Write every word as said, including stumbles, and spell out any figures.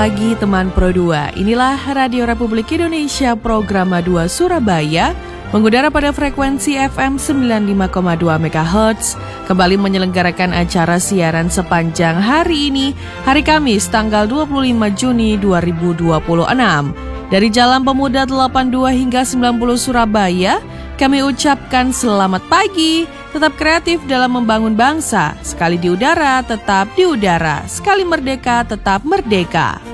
pagi teman Pro dua. Inilah Radio Republik Indonesia program dua Surabaya mengudara pada frekuensi F M sembilan puluh lima koma dua megahertz kembali menyelenggarakan acara siaran sepanjang hari ini, hari Kamis tanggal dua puluh lima Juni dua ribu dua puluh enam. Dari Jalan Pemuda delapan puluh dua hingga sembilan puluh Surabaya, kami ucapkan selamat pagi, tetap kreatif dalam membangun bangsa, sekali di udara tetap di udara, sekali merdeka tetap merdeka.